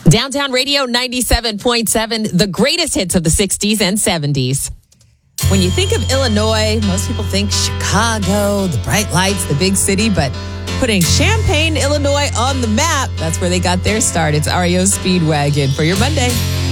Downtown Radio 97.7, the greatest hits of the 60s and 70s. When you think of Illinois, most people think Chicago, the bright lights, the big city, but putting Champaign, Illinois on the map, that's where they got their start. It's REO Speedwagon for your Monday.